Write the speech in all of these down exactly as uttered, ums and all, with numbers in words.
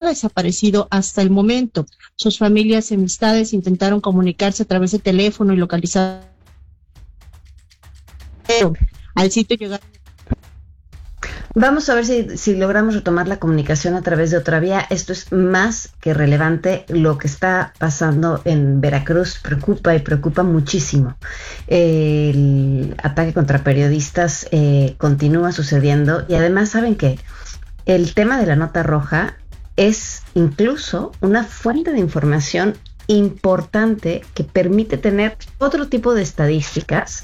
desaparecido hasta el momento. Sus familias y amistades intentaron comunicarse a través de teléfono y localizar al sitio llegaron. Vamos a ver si, si logramos retomar la comunicación a través de otra vía. Esto es más que relevante. Lo que está pasando en Veracruz preocupa y preocupa muchísimo. Eh, el ataque contra periodistas eh, continúa sucediendo y además, ¿saben qué? El tema de la nota roja es incluso una fuente de información importante que permite tener otro tipo de estadísticas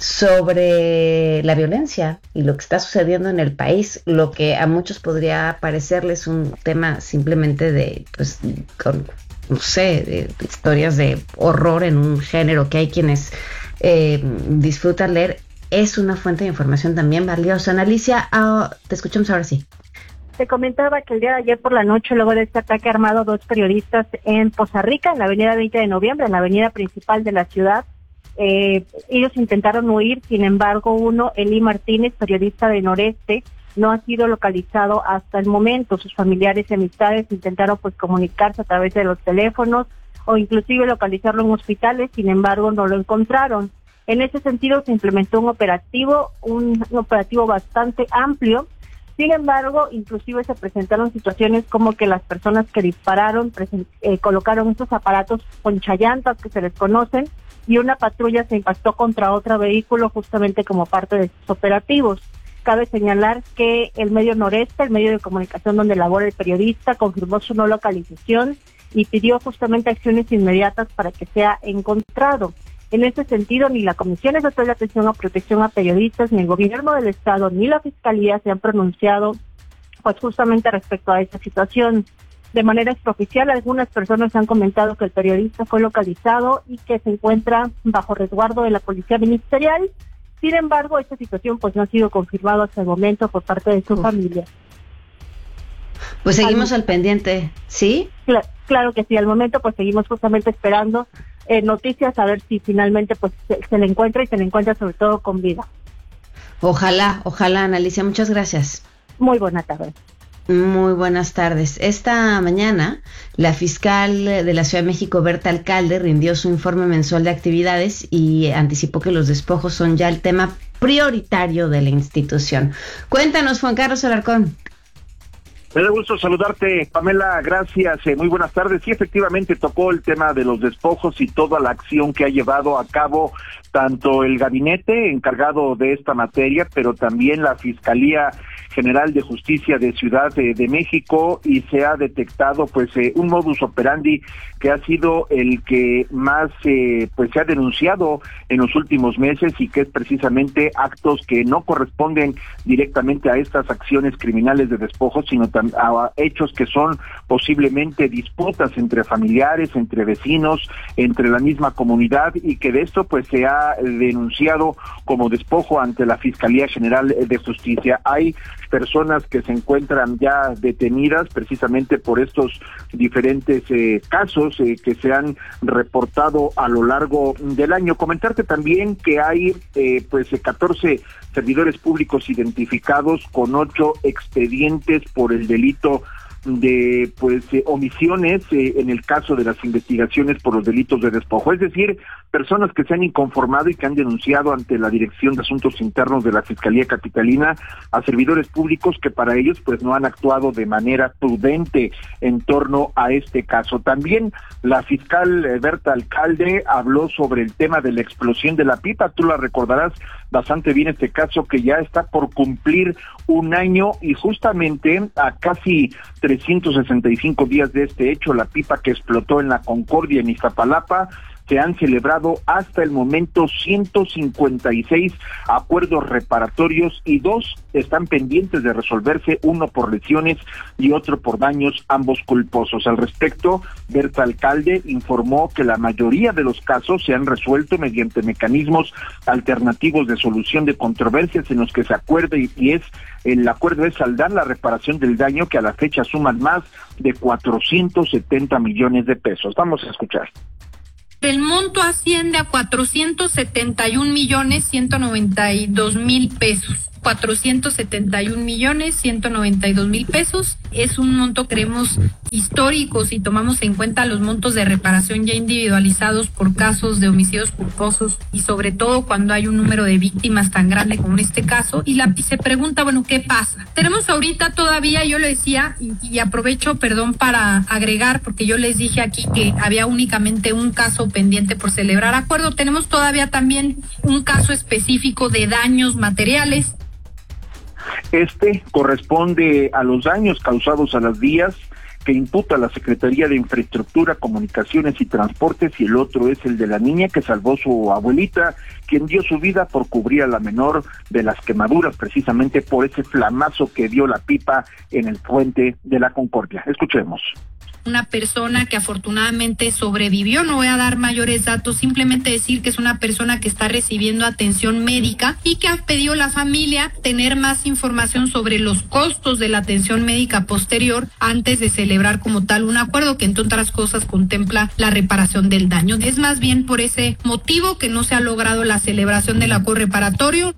sobre la violencia y lo que está sucediendo en el país, lo que a muchos podría parecerles un tema simplemente de, pues, con, no sé, de, de historias de horror en un género que hay quienes eh, disfrutan leer, es una fuente de información también valiosa. Alicia, uh, te escuchamos ahora sí. Te comentaba que el día de ayer por la noche, luego de este ataque armado a dos periodistas en Poza Rica, en la avenida veinte de noviembre, en la avenida principal de la ciudad, eh, ellos intentaron huir. Sin embargo, uno, Eli Martínez, periodista de Noreste, no ha sido localizado hasta el momento. Sus familiares y amistades intentaron pues comunicarse a través de los teléfonos o inclusive localizarlo en hospitales, sin embargo no lo encontraron. En ese sentido se implementó un operativo, un, un operativo bastante amplio. Sin embargo, inclusive se presentaron situaciones como que las personas que dispararon present, eh, colocaron estos aparatos ponchallantas que se les conocen y una patrulla se impactó contra otro vehículo justamente como parte de estos operativos. Cabe señalar que el medio Noreste, el medio de comunicación donde labora el periodista, confirmó su no localización y pidió justamente acciones inmediatas para que sea encontrado. En este sentido, ni la Comisión Estatal de Atención a Protección a Periodistas, ni el Gobierno del Estado, ni la Fiscalía se han pronunciado pues justamente respecto a esta situación. De manera extraoficial, algunas personas han comentado que el periodista fue localizado y que se encuentra bajo resguardo de la Policía Ministerial. Sin embargo, esta situación pues no ha sido confirmada hasta el momento por parte de su Uf. familia. Pues seguimos al, al pendiente, ¿sí? Claro, claro que sí, al momento pues seguimos justamente esperando eh, noticias a ver si finalmente pues se, se le encuentra y se le encuentra sobre todo con vida. Ojalá, ojalá, Alicia, muchas gracias. Muy buena tarde. Muy buenas tardes. Esta mañana, la fiscal de la Ciudad de México, Berta Alcalde, rindió su informe mensual de actividades y anticipó que los despojos son ya el tema prioritario de la institución. Cuéntanos, Juan Carlos Alarcón. Me da gusto saludarte, Pamela, gracias, eh, muy buenas tardes. Sí, efectivamente tocó el tema de los despojos y toda la acción que ha llevado a cabo tanto el gabinete encargado de esta materia, pero también la Fiscalía General de Justicia de Ciudad de, de México, y se ha detectado pues eh, un modus operandi que ha sido el que más eh, pues se ha denunciado en los últimos meses, y que es precisamente actos que no corresponden directamente a estas acciones criminales de despojo, sino también a hechos que son posiblemente disputas entre familiares, entre vecinos, entre la misma comunidad, y que de esto pues se ha denunciado como despojo ante la Fiscalía General de Justicia. Hay personas que se encuentran ya detenidas precisamente por estos diferentes eh, casos eh, que se han reportado a lo largo del año. Comentarte también que hay eh, pues catorce servidores públicos identificados con ocho expedientes por el delito de pues eh, omisiones eh, en el caso de las investigaciones por los delitos de despojo, es decir, personas que se han inconformado y que han denunciado ante la Dirección de Asuntos Internos de la Fiscalía Capitalina a servidores públicos que para ellos pues no han actuado de manera prudente en torno a este caso. También la fiscal eh, Berta Alcalde habló sobre el tema de la explosión de la pipa. Tú la recordarás bastante bien, este caso que ya está por cumplir un año, y justamente a casi trescientos sesenta y cinco días de este hecho, la pipa que explotó en la Concordia en Iztapalapa, se han celebrado hasta el momento ciento cincuenta y seis acuerdos reparatorios y dos están pendientes de resolverse, uno por lesiones y otro por daños, ambos culposos. Al respecto, Berta Alcalde informó que la mayoría de los casos se han resuelto mediante mecanismos alternativos de solución de controversias en los que se acuerde, y es el acuerdo es saldar la reparación del daño, que a la fecha suman más de cuatrocientos setenta millones de pesos. Vamos a escuchar. El monto asciende a cuatrocientos setenta y un millones ciento noventa y dos mil pesos. cuatrocientos setenta y un millones ciento noventa y dos mil pesos. Es un monto, creemos, histórico si tomamos en cuenta los montos de reparación ya individualizados por casos de homicidios culposos y sobre todo cuando hay un número de víctimas tan grande como en este caso. Y, la, y se pregunta, bueno, ¿qué pasa? Tenemos ahorita todavía, yo le decía, y, y aprovecho, perdón, para agregar, porque yo les dije aquí que había únicamente un caso pendiente por celebrar acuerdo. Tenemos todavía también un caso específico de daños materiales. Este corresponde a los daños causados a las vías que imputa la Secretaría de Infraestructura, Comunicaciones y Transportes, y el otro es el de la niña que salvó su abuelita, quien dio su vida por cubrir a la menor de las quemaduras, precisamente por ese flamazo que dio la pipa en el puente de la Concordia. Escuchemos. Una persona que afortunadamente sobrevivió, no voy a dar mayores datos, simplemente decir que es una persona que está recibiendo atención médica y que ha pedido la familia tener más información sobre los costos de la atención médica posterior antes de celebrar como tal un acuerdo que entre otras cosas contempla la reparación del daño. Es más bien por ese motivo que no se ha logrado la celebración del acuerdo reparatorio.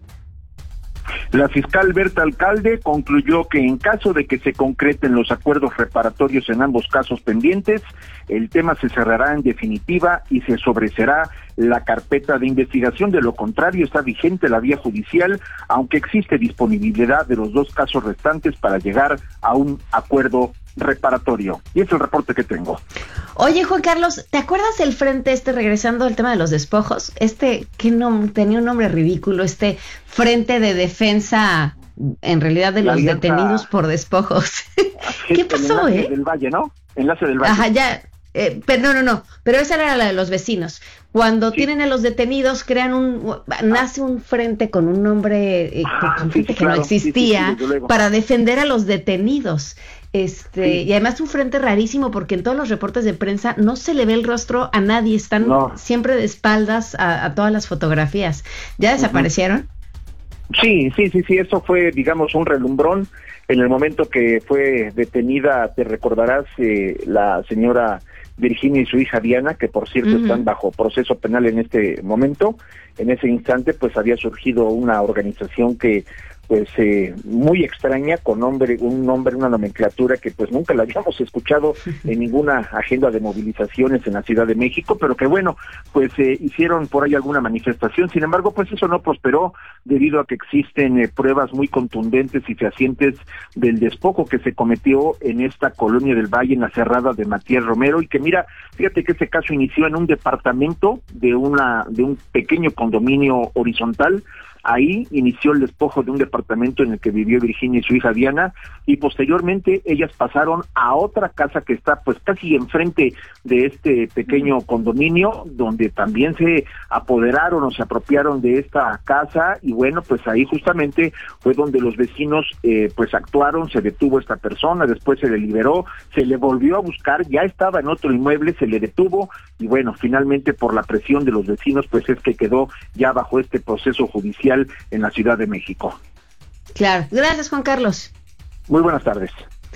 La fiscal Berta Alcalde concluyó que en caso de que se concreten los acuerdos reparatorios en ambos casos pendientes, el tema se cerrará en definitiva y se sobreseerá la carpeta de investigación. De lo contrario, está vigente la vía judicial, aunque existe disponibilidad de los dos casos restantes para llegar a un acuerdo reparatorio. Y es el reporte que tengo. Oye, Juan Carlos, ¿te acuerdas del frente este, regresando al tema de los despojos? Este, que no tenía un nombre ridículo, este Frente de Defensa, en realidad, de la los alianza... detenidos por despojos. ¿Qué pasó, el eh? Del Valle, ¿no? Enlace del Valle. Ajá, ya. Eh, pero no, no, no. Pero esa era la de los vecinos. Cuando sí. tienen a los detenidos, crean un, nace un frente con un nombre eh, ah, con gente sí, que claro. no existía sí, sí, sí, para defender a los detenidos. Este, sí. Y además un frente rarísimo porque en todos los reportes de prensa no se le ve el rostro a nadie, están no. siempre de espaldas a, a todas las fotografías. ¿Ya desaparecieron? Uh-huh. Sí, sí, sí, sí, eso fue, digamos, un relumbrón. En el momento que fue detenida, te recordarás, eh, la señora Virginia y su hija Diana, que por cierto uh-huh. están bajo proceso penal en este momento. En ese instante, pues había surgido una organización que pues eh, muy extraña, con nombre, un nombre, una nomenclatura que pues nunca la habíamos escuchado en ninguna agenda de movilizaciones en la Ciudad de México, pero que bueno, pues eh, hicieron por ahí alguna manifestación. Sin embargo, pues eso no prosperó debido a que existen eh, pruebas muy contundentes y fehacientes del despojo que se cometió en esta colonia del Valle, en la Cerrada de Matías Romero, y que mira, fíjate que ese caso inició en un departamento de una de un pequeño condominio horizontal. Ahí inició el despojo de un departamento en el que vivió Virginia y su hija Diana, y posteriormente ellas pasaron a otra casa que está pues casi enfrente de este pequeño condominio, donde también se apoderaron o se apropiaron de esta casa, y bueno, pues ahí justamente fue donde los vecinos eh, pues actuaron, se detuvo esta persona, después se le liberó, se le volvió a buscar, ya estaba en otro inmueble, se le detuvo, y bueno, finalmente por la presión de los vecinos, pues es que quedó ya bajo este proceso judicial en la Ciudad de México. Claro. Gracias, Juan Carlos. Muy buenas tardes.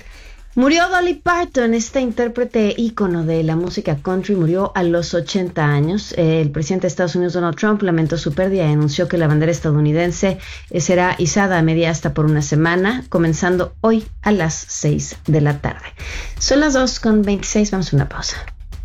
Murió Dolly Parton, esta intérprete ícono de la música country, murió a los ochenta años. El presidente de Estados Unidos, Donald Trump, lamentó su pérdida y anunció que la bandera estadounidense será izada a media asta por una semana, comenzando hoy a las seis de la tarde. Son las dos con veintiséis, vamos a una pausa.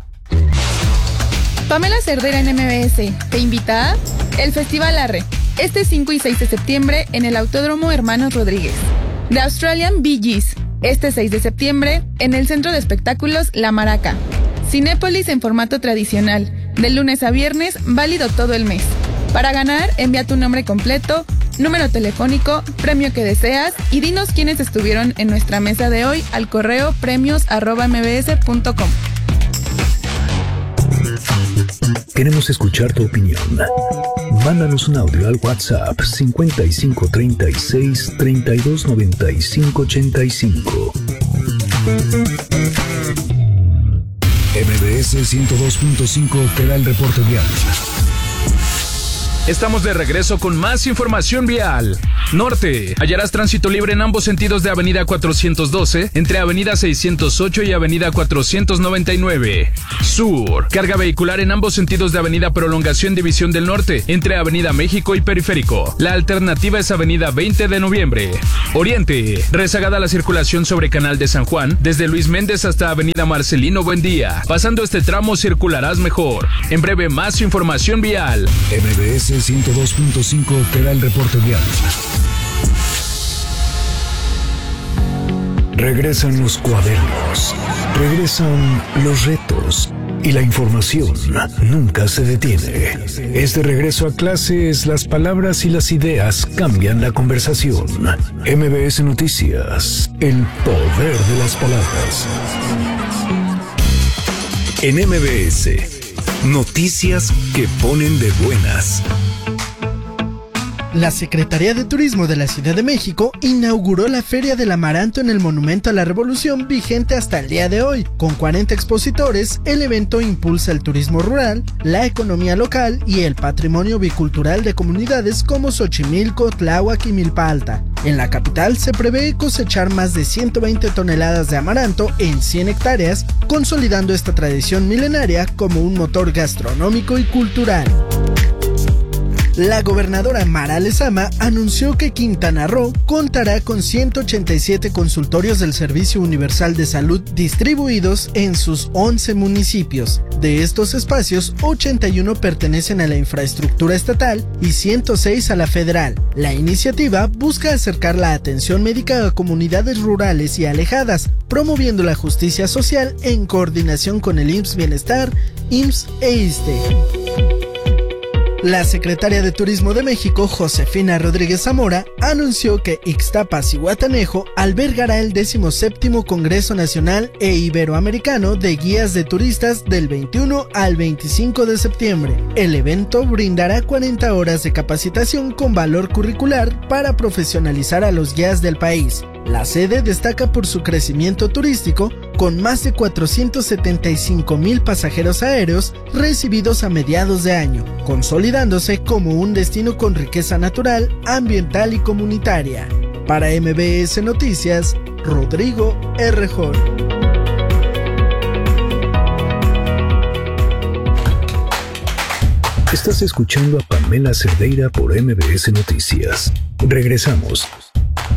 Pamela Cerdeira en M B S te invita a el Festival Arre, este cinco y seis de septiembre en el Autódromo Hermanos Rodríguez. The Australian Bee Gees, este seis de septiembre en el Centro de Espectáculos La Maraca. Cinépolis en formato tradicional, de lunes a viernes, válido todo el mes. Para ganar, envía tu nombre completo, número telefónico, premio que deseas y dinos quiénes estuvieron en nuestra mesa de hoy al correo premios arroba m b s punto com. Queremos escuchar tu opinión. Mándanos un audio al WhatsApp cincuenta y cinco treinta y seis treinta y dos noventa y cinco ochenta y cinco. M B S ciento dos punto cinco te da el reporte diario. Estamos de regreso con más información vial. Norte, hallarás tránsito libre en ambos sentidos de Avenida cuatrocientos doce, entre Avenida seiscientos ocho y Avenida cuatrocientos noventa y nueve. Sur, carga vehicular en ambos sentidos de Avenida Prolongación División del Norte, entre Avenida México y Periférico. La alternativa es Avenida veinte de noviembre. Oriente, rezagada la circulación sobre Canal de San Juan, desde Luis Méndez hasta Avenida Marcelino Buendía. Pasando este tramo circularás mejor. En breve, más información vial. M B S ciento dos punto cinco te da el reporte vial. Regresan los cuadernos, regresan los retos y la información nunca se detiene. Este regreso a clases, las palabras y las ideas cambian la conversación. M B S Noticias, el poder de las palabras. En M B S, noticias que ponen de buenas. La Secretaría de Turismo de la Ciudad de México inauguró la Feria del Amaranto en el Monumento a la Revolución, vigente hasta el día de hoy. Con cuarenta expositores, el evento impulsa el turismo rural, la economía local y el patrimonio bicultural de comunidades como Xochimilco, Tláhuac y Milpa Alta. En la capital se prevé cosechar más de ciento veinte toneladas de amaranto en cien hectáreas, consolidando esta tradición milenaria como un motor gastronómico y cultural. La gobernadora Mara Lezama anunció que Quintana Roo contará con ciento ochenta y siete consultorios del Servicio Universal de Salud distribuidos en sus once municipios. De estos espacios, ochenta y uno pertenecen a la infraestructura estatal y ciento seis a la federal. La iniciativa busca acercar la atención médica a comunidades rurales y alejadas, promoviendo la justicia social en coordinación con el I M S S Bienestar, I M S S e ISSSTE. La secretaria de Turismo de México, Josefina Rodríguez Zamora, anunció que Ixtapas y Guatanejo albergará el decimoséptimo Congreso Nacional e Iberoamericano de Guías de Turistas del veintiuno al veinticinco de septiembre. El evento brindará cuarenta horas de capacitación con valor curricular para profesionalizar a los guías del país. La sede destaca por su crecimiento turístico, con más de cuatrocientos setenta y cinco mil pasajeros aéreos recibidos a mediados de año, consolidándose como un destino con riqueza natural, ambiental y comunitaria. Para M B S Noticias, Rodrigo Errejón. Estás escuchando a Pamela Cerdeira por M B S Noticias. Regresamos.